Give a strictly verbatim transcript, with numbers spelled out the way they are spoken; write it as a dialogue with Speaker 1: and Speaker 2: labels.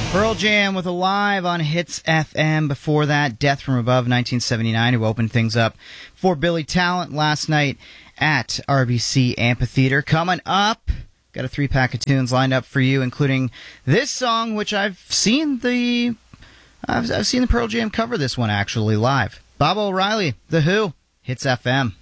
Speaker 1: Pearl Jam with Alive on Hits F M. Before that, Death from Above, nineteen seventy-nine, who opened things up for Billy Talent last night at R B C Amphitheater. Coming up, got a three-pack of tunes lined up for you, including this song, which I've seen the I've, I've seen the Pearl Jam cover this one actually live. Bob O'Reilly, The Who, Hits F M.